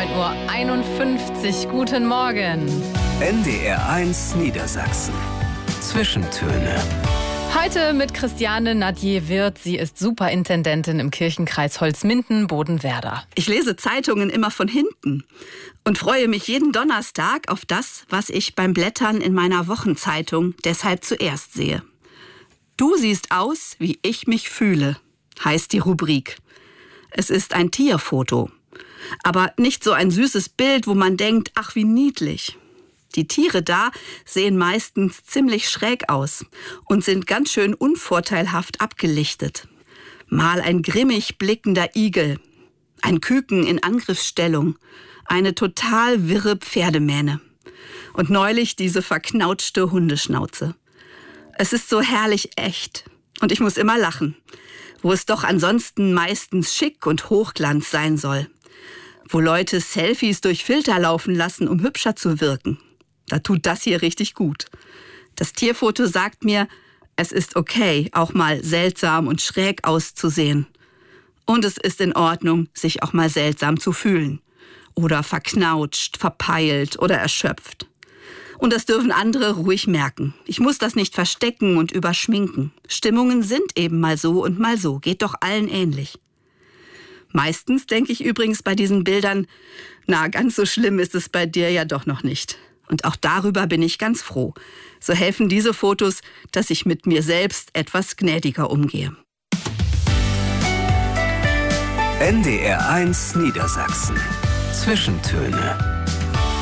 9:51 Uhr. Guten Morgen. NDR1 Niedersachsen. Zwischentöne. Heute mit Christiane Nadier-Wirth. Sie ist Superintendentin im Kirchenkreis Holzminden-Bodenwerder. Ich lese Zeitungen immer von hinten und freue mich jeden Donnerstag auf das, was ich beim Blättern in meiner Wochenzeitung deshalb zuerst sehe. Du siehst aus, wie ich mich fühle, heißt die Rubrik. Es ist ein Tierfoto, aber nicht so ein süßes Bild, wo man denkt, ach wie niedlich. Die Tiere da sehen meistens ziemlich schräg aus und sind ganz schön unvorteilhaft abgelichtet. Mal ein grimmig blickender Igel, ein Küken in Angriffsstellung, eine total wirre Pferdemähne und neulich diese verknautschte Hundeschnauze. Es ist so herrlich echt und ich muss immer lachen, wo es doch ansonsten meistens schick und Hochglanz sein soll, wo Leute Selfies durch Filter laufen lassen, um hübscher zu wirken. Da tut das hier richtig gut. Das Tierfoto sagt mir, es ist okay, auch mal seltsam und schräg auszusehen. Und es ist in Ordnung, sich auch mal seltsam zu fühlen. Oder verknautscht, verpeilt oder erschöpft. Und das dürfen andere ruhig merken. Ich muss das nicht verstecken und überschminken. Stimmungen sind eben mal so und mal so. Geht doch allen ähnlich. Meistens denke ich übrigens bei diesen Bildern, na, ganz so schlimm ist es bei dir ja doch noch nicht. Und auch darüber bin ich ganz froh. So helfen diese Fotos, dass ich mit mir selbst etwas gnädiger umgehe. NDR1 Niedersachsen. Zwischentöne.